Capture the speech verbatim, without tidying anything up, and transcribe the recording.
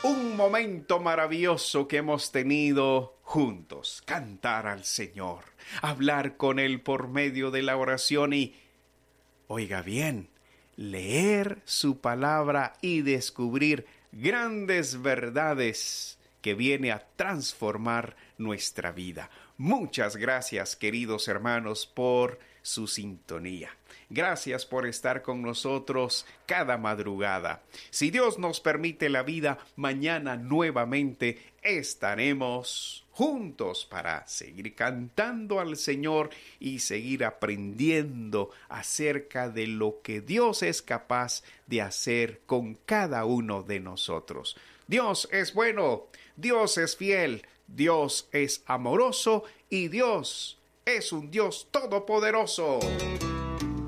Un momento maravilloso que hemos tenido juntos. Cantar al Señor, hablar con Él por medio de la oración y, oiga bien, leer su palabra y descubrir grandes verdades que viene a transformar nuestra vida. Muchas gracias, queridos hermanos, por su sintonía. Gracias por estar con nosotros cada madrugada. Si Dios nos permite la vida, mañana nuevamente estaremos juntos para seguir cantando al Señor y seguir aprendiendo acerca de lo que Dios es capaz de hacer con cada uno de nosotros. Dios es bueno, Dios es fiel, Dios es amoroso y Dios es un Dios todopoderoso.